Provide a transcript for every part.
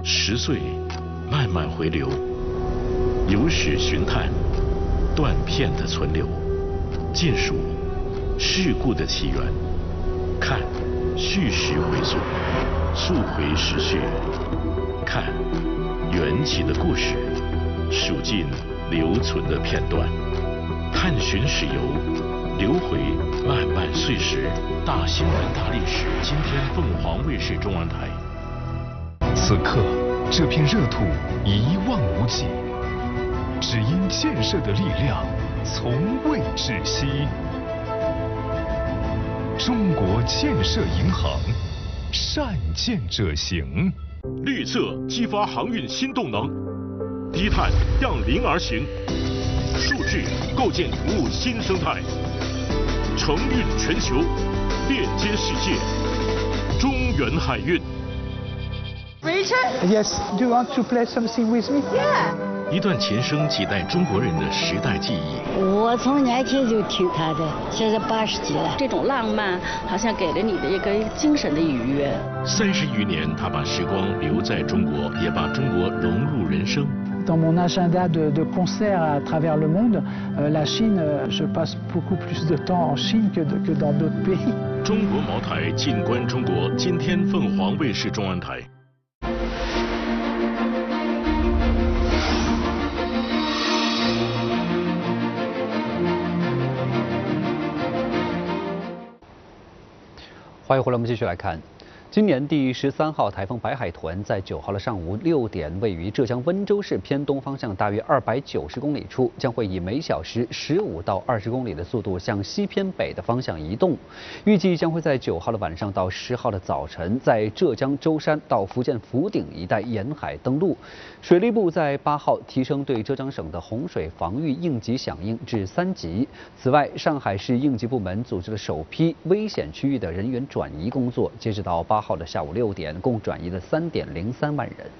10岁慢慢回流，有史寻探，断片的存留，尽数事故的起源，看叙事回溯，溯回时序，看缘起的故事，数尽留存的片段，探寻史游，流回漫漫岁时，大新闻大历史。今天凤凰卫视中文台。 此刻，这片热土一望无际，只因建设的力量从未窒息。中国建设银行，善建者行。 绿色激发航运新动能，低碳向零而行，数据构建服务新生态，承运全球，链接世界。中原海运。 Richard? Yes. Do you want to play something with me? Yeah. 一段前生几代中国人的时代记忆。 我从年轻就听他的，现在80几了。 这种浪漫好像给了你的一个精神的愉悦。 30余年，他把时光留在中国，也把中国融入人生。 Dans mon agenda de concerts à travers le monde, la Chine, je passe beaucoup plus de temps en Chine que dans d'autres pays. 中国茅台，静观中国。今天凤凰卫视中文台。 欢迎回来，我们继续来看。今年第13号台风白海豚在9号的上午6点，位于浙江温州市偏东方向大约290公里处，将会以每小时15到20公里的速度向西偏北的方向移动。预计将会在9号的晚上到10号的早晨，在浙江舟山到福建福鼎一带沿海登陆。水利部在8号提升对浙江省的洪水防御应急响应至3级。此外，上海市应急部门组织了首批危险区域的人员转移工作，截止到8号的下午6点，共转移了3.03万人。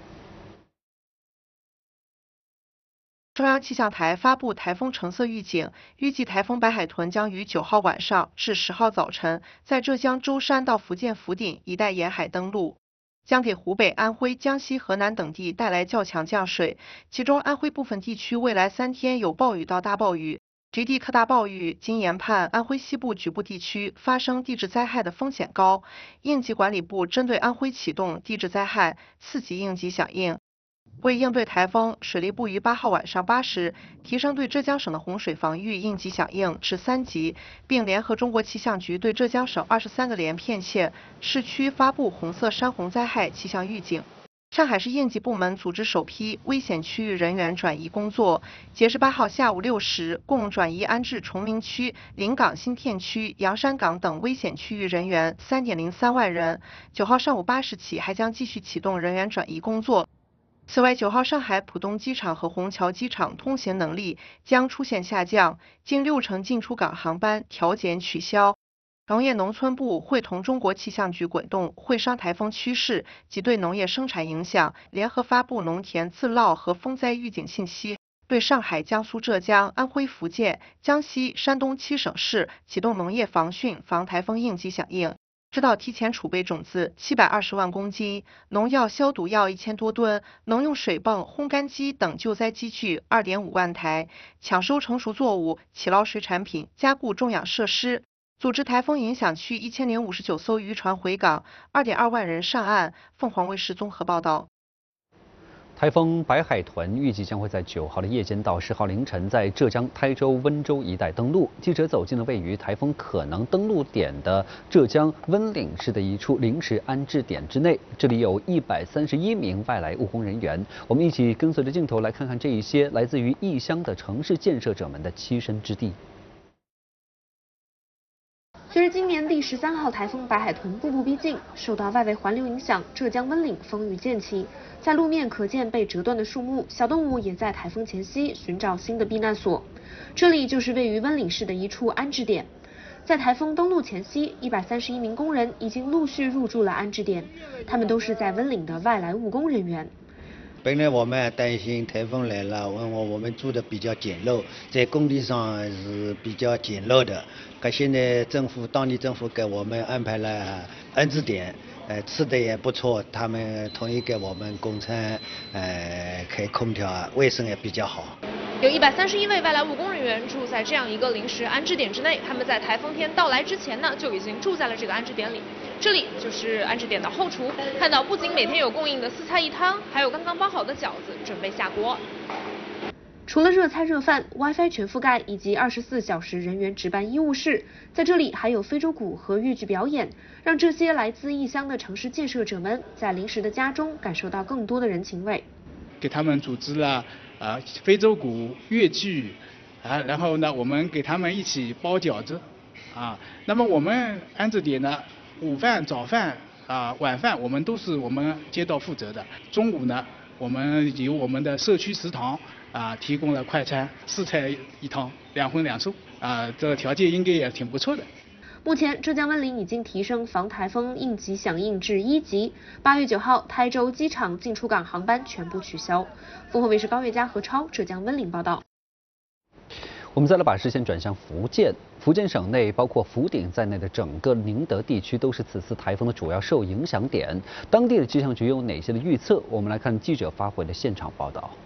中央气象台发布台风橙色预警，预计台风白海豚将于9号晚上至10号早晨，在浙江舟山到福建福鼎一带沿海登陆，将给湖北、安徽、江西、河南等地带来较强降水，其中安徽部分地区未来3天有暴雨到大暴雨。局地特大暴雨，经研判安徽西部局部地区发生地质灾害的风险高，应急管理部针对安徽启动地质灾害4级应急响应。为应对台风，水利部于8号晚上8时提升对浙江省的洪水防御应急响应至3级，并联合中国气象局对浙江省23个连片县市区发布红色山洪灾害气象预警。上海市应急部门组织首批危险区域人员转移工作，截至8号下午6时，共转移安置崇明区、临港新片区、洋山港等危险区域人员3.03万人。9号上午8时起，还将继续启动人员转移工作。此外，9号上海浦东机场和虹桥机场通行能力将出现下降，近60%进出港航班调减取消。农业农村部会同中国气象局滚动会商台风趋势及对农业生产影响，联合发布农田自涝和风灾预警信息，对上海、江苏、浙江、安徽、福建、江西、山东7省市启动农业防汛防台风应急响应，指导提前储备种子720万公斤，农药消毒药1000多吨，农用水泵、烘干机等救灾机具2.5万台，抢收成熟作物、起捞水产品，加固种养设施。组织台风影响区1059艘渔船回港，2.2万人上岸。凤凰卫视综合报道。 台风白海豚预计将会在9号的夜间到10号凌晨在浙江台州、温州一带登陆。记者走进了位于台风可能登陆点的浙江温岭市的一处临时安置点之内，这里有131名外来务工人员。我们一起跟随着镜头来看看这一些来自于异乡的城市建设者们的栖身之地。 随着今年第13号台风白海豚步步逼近，受到外围环流影响，浙江温岭风雨渐起，在路面可见被折断的树木，小动物也在台风前夕寻找新的避难所。这里就是位于温岭市的一处安置点。在台风登陆前夕，131名工人已经陆续入住了安置点，他们都是在温岭的外来务工人员。 本来我们担心台风来了，我们住的比较简陋，在工地上是比较简陋的。可现在当地政府给我们安排了安置点， 吃的也不错，他们同意给我们供餐，开空调，卫生也比较好。 有131位外来务工人员住在这样一个临时安置点之内，他们在台风天到来之前呢，就已经住在了这个安置点里。这里就是安置点的后厨，看到不仅每天有供应的4菜1汤，还有刚刚包好的饺子准备下锅。除了热菜热饭、WiFi 全覆盖以及24小时人员值班医务室，在这里还有非洲鼓和豫剧表演，让这些来自异乡的城市建设者们在临时的家中感受到更多的人情味。 给他们组织了非洲鼓、粤剧然后呢，我们给他们一起包饺子那么我们安置点呢，午饭、早饭晚饭我们都是我们街道负责的。中午呢，我们由我们的社区食堂提供了快餐，4菜1汤，2荤2素这个条件应该也挺不错的。 目前，浙江温岭已经提升防台风应急响应至1级。8月9号，台州机场进出港航班全部取消。凤凰卫视高月佳、何超，浙江温岭报道。 我们再来把视线转向福建。福建省内包括福鼎在内的整个宁德地区都是此次台风的主要受影响点。当地的气象局有哪些的预测？我们来看记者发回的现场报道。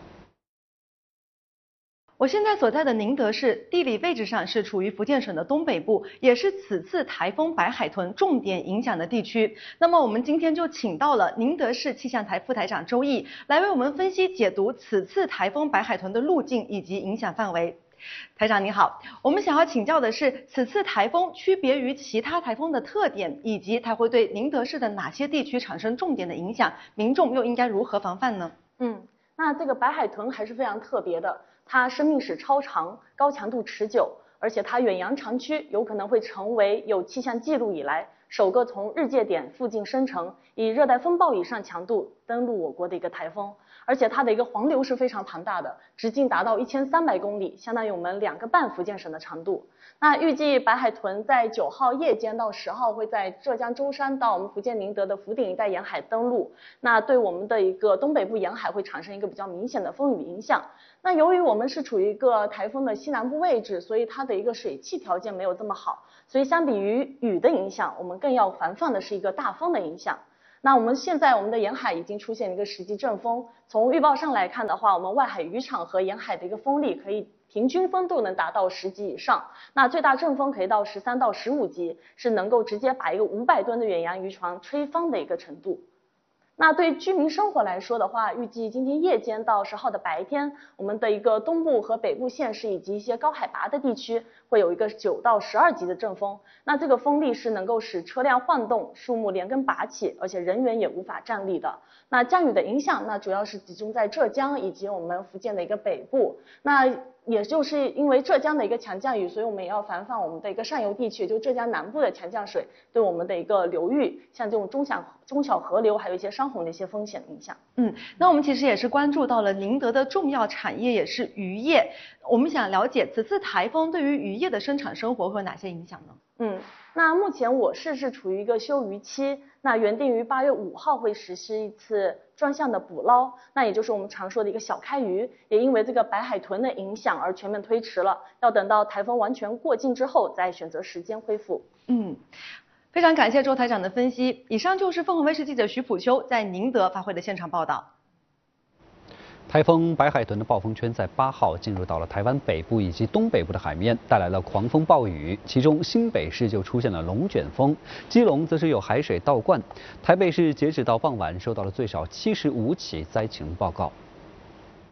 我现在所在的宁德市，地理位置上是处于福建省的东北部，也是此次台风白海豚重点影响的地区。那么我们今天就请到了宁德市气象台副台长周毅，来为我们分析解读此次台风白海豚的路径以及影响范围。台长你好，我们想要请教的是，此次台风区别于其他台风的特点，以及它会对宁德市的哪些地区产生重点的影响，民众又应该如何防范呢？ 那这个白海豚还是非常特别的。它生命史超长，高强度持久，而且它远洋长驱，有可能会成为有气象记录以来首个从日界点附近生成，以热带风暴以上强度登陆我国的一个台风。而且它的一个环流是非常庞大的，直径达到1300公里，相当于我们2个半福建省的长度。那预计白海豚在9号夜间到10号会在浙江舟山到我们福建宁德的福鼎一带沿海登陆，那对我们的一个东北部沿海会产生一个比较明显的风雨影响。那由于我们是处于一个台风的西南部位置，所以它的一个水汽条件没有这么好，所以相比于雨的影响，我们更要防范的是一个大风的影响。那我们现在我们的沿海已经出现一个10级阵风，从预报上来看的话，我们外海渔场和沿海的一个风力可以平均风度能达到10级以上，那最大阵风可以到13到15级，是能够直接把一个500吨的远洋渔船吹翻的一个程度。那对居民生活来说的话，预计今天夜间到10号的白天，我们的一个东部和北部县市以及一些高海拔的地区会有一个9到12级的阵风。那这个风力是能够使车辆晃动、树木连根拔起，而且人员也无法站立的。那降雨的影响，那主要是集中在浙江以及我们福建的一个北部。那也就是因为浙江的一个强降雨，所以我们也要防范我们的一个上游地区，也就浙江南部的强降水对我们的一个流域，像这种中小河流，还有一些山洪的一些风险影响。 那我们其实也是关注到了宁德的重要产业也是渔业，我们想了解此次台风对于渔业的生产生活会有哪些影响呢？ 那目前我市是处于一个休渔期，那原定于8月5号会实施一次专项的捕捞，那也就是我们常说的一个小开渔，也因为这个白海豚的影响而全面推迟了，要等到台风完全过境之后再选择时间恢复。 非常感谢周台长的分析。以上就是凤凰卫视记者徐普秋在宁德发回的现场报道。 台风白海豚的暴风圈在8号进入到了台湾北部以及东北部的海面，带来了狂风暴雨，其中新北市就出现了龙卷风，基隆则是有海水倒灌。台北市截止到傍晚收到了最少75起灾情报告。